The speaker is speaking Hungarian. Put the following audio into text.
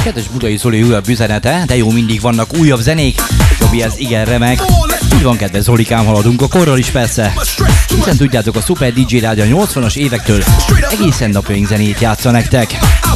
Kedves Budai Zoli újabb üzenete, de jó, mindig vannak újabb zenék. Robi, ez igen remek. Így van, kedves Zolikám, haladunk a korral is persze. Hiszen tudjátok, a Super DJ Rádió 80-as évektől egészen napjaink zenét játsza nektek.